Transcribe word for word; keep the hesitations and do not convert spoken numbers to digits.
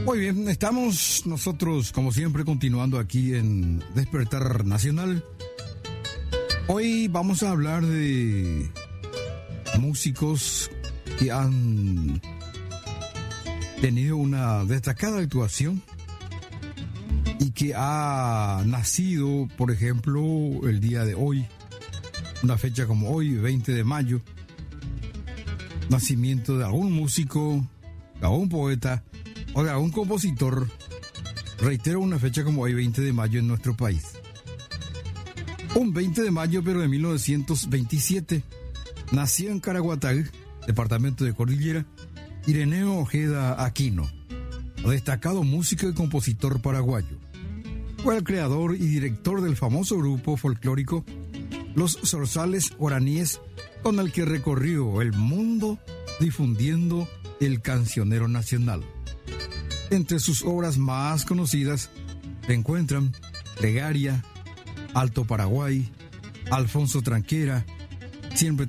Muy bien, estamos nosotros, como siempre, continuando aquí en Despertar Nacional. Hoy vamos a hablar de músicos que han tenido una destacada actuación y que ha nacido, por ejemplo, el día de hoy, una fecha como hoy, veinte de mayo, nacimiento de algún músico, de algún poeta o de algún compositor. Reitero, una fecha como hoy, veinte de mayo, en nuestro país. Un veinte de mayo, pero de mil novecientos veintisiete, nació en Caraguatá, departamento de Cordillera, Ireneo Ojeda Aquino, destacado músico y compositor paraguayo. Fue el creador y director del famoso grupo folclórico Los Zorzales Guaraníes, con el que recorrió el mundo difundiendo el cancionero nacional. Entre sus obras más conocidas se encuentran Plegaria, Alto Paraguay, Alfonso Tranquera, Siempre te